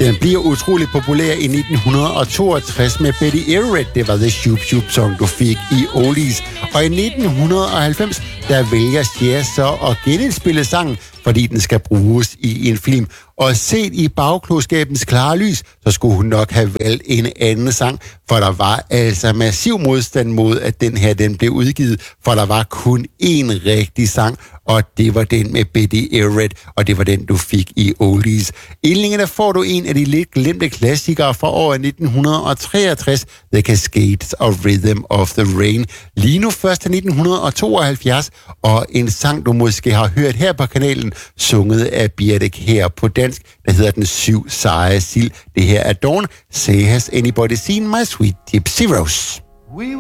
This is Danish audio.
Den bliver utrolig populær i 1962 med Betty Everett. Det var The Shoop Shoop Song, du fik i Oldies. Og i 1990, der vælger Cher så at genindspille sangen, fordi den skal bruges i en film. Og set i bagklogskabens klare lys, så skulle hun nok have valgt en anden sang, for der var altså massiv modstand mod, at den her den blev udgivet, for der var kun én rigtig sang, og det var den med Betty Everett, og det var den, du fik i Oldies. Endelig der får du en af de lidt glemte klassikere fra året 1963, The Cascades of Rhythm of the Rain. Lige nu først til 1972, og en sang, du måske har hørt her på kanalen, sunget af Birte her på dansk, der hedder Den Syv Seje Sild. Det her er Dawn. Say, has anybody seen my sweet Gypsy Rose?